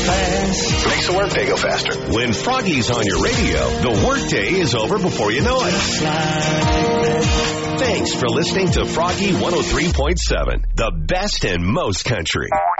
fast. Makes the workday go faster. When Froggy's on your radio, the workday is over before you know it. Thanks for listening to Froggy 103.7, the best in most country.